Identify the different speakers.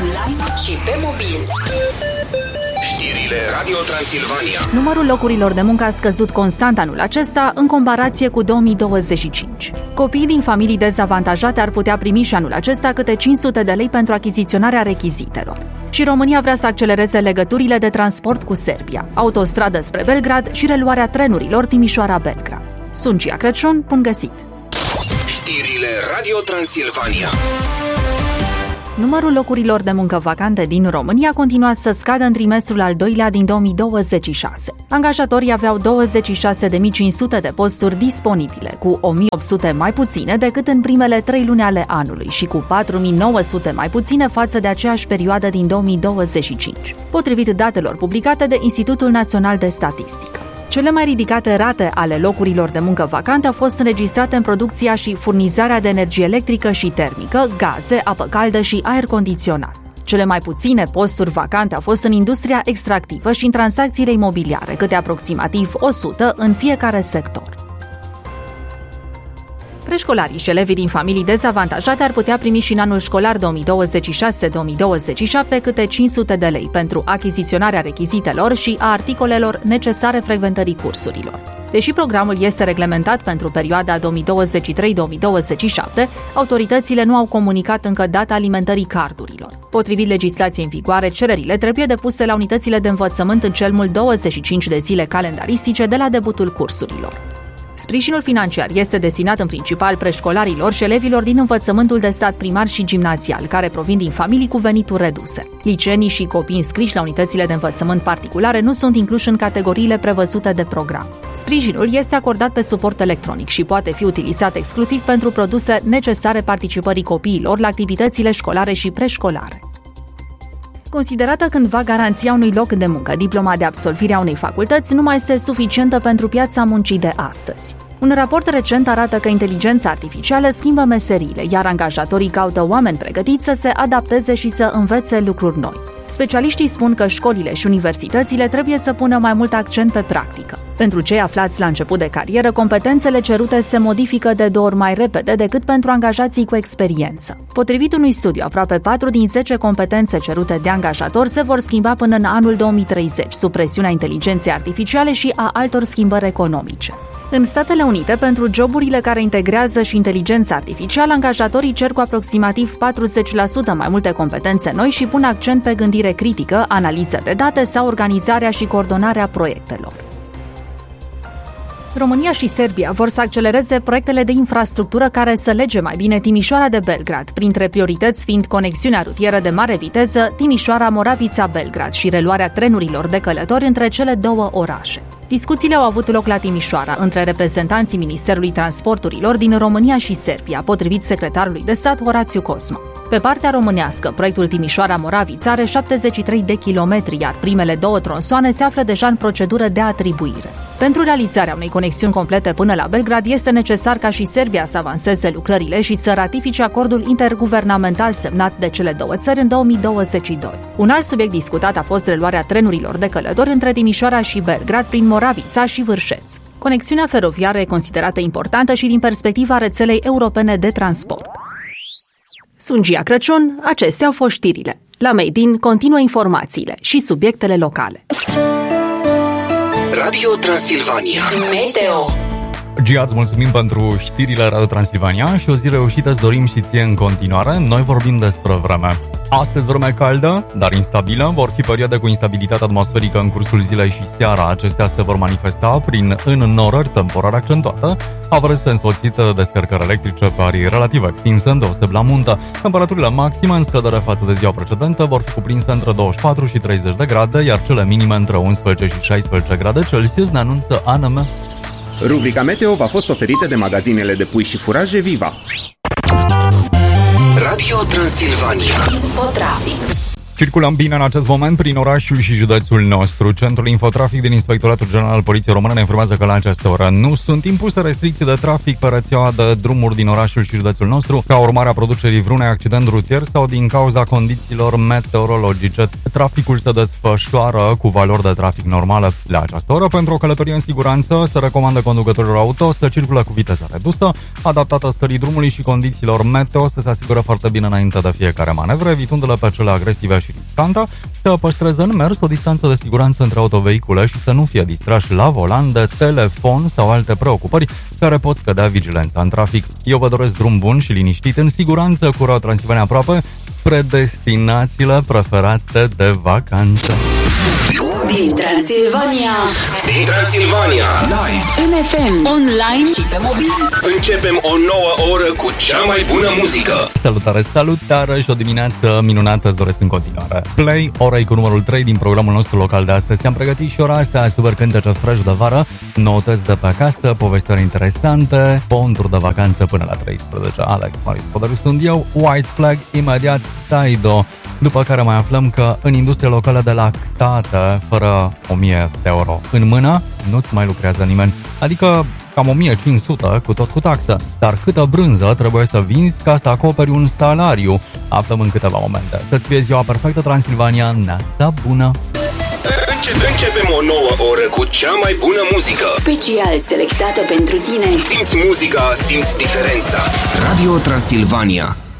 Speaker 1: online și pe mobil.
Speaker 2: Știrile Radio Transilvania.
Speaker 3: Numărul locurilor de muncă a scăzut constant anul acesta în comparație cu 2025. Copiii din familii dezavantajate ar putea primi și anul acesta câte 500 de lei pentru achiziționarea rechizitelor. Și România vrea să accelereze legăturile de transport cu Serbia, autostradă spre Belgrad și reluarea trenurilor Timișoara-Belgrad. Sunt Gia Crăciun, bun găsit!
Speaker 2: Știrile Radio Transilvania.
Speaker 3: Numărul locurilor de muncă vacante din România a continuat să scadă în trimestrul al doilea din 2026. Angajatorii aveau 26.500 de posturi disponibile, cu 1.800 mai puține decât în primele 3 luni ale anului și cu 4.900 mai puține față de aceeași perioadă din 2025, potrivit datelor publicate de Institutul Național de Statistică. Cele mai ridicate rate ale locurilor de muncă vacante au fost înregistrate în producția și furnizarea de energie electrică și termică, gaze, apă caldă și aer condiționat. Cele mai puține posturi vacante au fost în industria extractivă și în tranzacțiile imobiliare, câte aproximativ 100 în fiecare sector. Preșcolarii și elevii din familii dezavantajate ar putea primi și în anul școlar 2026-2027 câte 500 de lei pentru achiziționarea rechizitelor și a articolelor necesare frecventării cursurilor. Deși programul este reglementat pentru perioada 2023-2027, autoritățile nu au comunicat încă data alimentării cardurilor. Potrivit legislației în vigoare, cererile trebuie depuse la unitățile de învățământ în cel mult 25 de zile calendaristice de la debutul cursurilor. Sprijinul financiar este destinat în principal preșcolarilor și elevilor din învățământul de stat primar și gimnazial, care provin din familii cu venituri reduse. Licenii și copii înscriși la unitățile de învățământ particulare nu sunt incluși în categoriile prevăzute de program. Sprijinul este acordat pe suport electronic și poate fi utilizat exclusiv pentru produse necesare participării copiilor la activitățile școlare și preșcolare. Considerată cândva garanția unui loc de muncă, diploma de absolvire a unei facultăți nu mai este suficientă pentru piața muncii de astăzi. Un raport recent arată că inteligența artificială schimbă meseriile, iar angajatorii caută oameni pregătiți să se adapteze și să învețe lucruri noi. Specialiștii spun că școlile și universitățile trebuie să pună mai mult accent pe practică. Pentru cei aflați la început de carieră, competențele cerute se modifică de 2 ori mai repede decât pentru angajații cu experiență. Potrivit unui studiu, aproape 4 din 10 competențe cerute de angajator se vor schimba până în anul 2030, sub presiunea inteligenței artificiale și a altor schimbări economice. În Statele Unite, pentru joburile care integrează și inteligența artificială, angajatorii cer cu aproximativ 40% mai multe competențe noi și pun accent pe gândire critică, analiză de date sau organizarea și coordonarea proiectelor. România și Serbia vor să accelereze proiectele de infrastructură care să lege mai bine Timișoara de Belgrad, printre priorități fiind conexiunea rutieră de mare viteză Timișoara-Moravița-Belgrad și reluarea trenurilor de călători între cele două orașe. Discuțiile au avut loc la Timișoara între reprezentanții Ministerului Transporturilor din România și Serbia, potrivit secretarului de stat Horațiu Cosma. Pe partea românească, proiectul Timișoara-Moravița are 73 de kilometri, iar primele 2 tronsoane se află deja în procedură de atribuire. Pentru realizarea unei conexiuni complete până la Belgrad, este necesar ca și Serbia să avanseze lucrările și să ratifice acordul interguvernamental semnat de cele două țări în 2022. Un alt subiect discutat a fost reluarea trenurilor de călători între Timișoara și Belgrad prin Moravița și Vârșeț. Conexiunea feroviară e considerată importantă și din perspectiva rețelei europene de transport. Sunt Gia Crăciun, acestea au fost știrile. La Made in continuă informațiile și subiectele locale.
Speaker 2: Radio Transilvania.
Speaker 1: Meteo.
Speaker 4: Gia, îți mulțumim pentru știrile Radio Transilvania și o zi reușită îți dorim și ție în continuare. Noi vorbim despre vreme. Astăzi vreme caldă, dar instabilă. Vor fi perioade cu instabilitate atmosferică în cursul zilei și seara. Acestea se vor manifesta prin înnorări temporare accentuată, averse însoțită de descărcări electrice pe arii relativ extinse, îndeoseb la muntă. Temperaturile maxime în scădere față de ziua precedentă vor fi cuprinse între 24 și 30 de grade, iar cele minime între 11 și 16 grade Celsius, ne anunță ANM.
Speaker 5: Rubrica Meteo v-a fost oferită de magazinele de pui și furaje Viva.
Speaker 2: Radio Transilvania.
Speaker 1: Infotrafic.
Speaker 4: Circulăm bine în acest moment prin orașul și județul nostru. Centrul Infotrafic din Inspectoratul General al Poliției Române ne informează că la această oră nu sunt impuse restricții de trafic pe rețeaua de drumuri din orașul și județul nostru, ca urmare a producerii vreunui accident rutier sau din cauza condițiilor meteorologice. Traficul se desfășoară cu valori de trafic normale la această oră. Pentru o călătorie în siguranță se recomandă conducătorilor auto să circulă cu viteză redusă, adaptată stării drumului și condițiilor meteo, să se asigure foarte bine înainte de fiecare manevră, evitându-le pe cele agresive și riscante, să păstreze în mers o distanță de siguranță între autovehicule și să nu fie distrași la volan de telefon sau alte preocupări care pot scădea vigilența în trafic. Eu vă doresc drum bun și liniștit, în siguranță, cu Radio Transilvania aproape, spre destinațiile preferate de vacanță.
Speaker 1: Din Transilvania.
Speaker 2: Din Transilvania. Live.
Speaker 1: În FM, online și pe mobil.
Speaker 2: Începem o nouă oră cu cea mai bună muzică.
Speaker 4: Salutare și o dimineață minunată îți doresc în continuare. Play, ora e cu numărul 3 din programul nostru local de astăzi. Ți-am pregătit și ora asta super cântece fresh de vară, noutăți de pe acasă, povestiri interesante, ponturi de vacanță până la 13. Alex Marius Podăriu sunt eu, White Flag, imediat Taido. După care mai aflăm că în industria locală de lactate, fără 1000 de euro în mână, nu-ți mai lucrează nimeni. Adică cam 1500 cu tot cu taxă. Dar câtă brânză trebuie să vinzi ca să acoperi un salariu? Aflăm în câteva momente. Să-ți fie ziua perfectă, Transilvania, neața bună!
Speaker 2: Începem o nouă oră cu cea mai bună muzică.
Speaker 1: Special selectată pentru tine.
Speaker 2: Simți muzica, simți diferența. Radio Transilvania.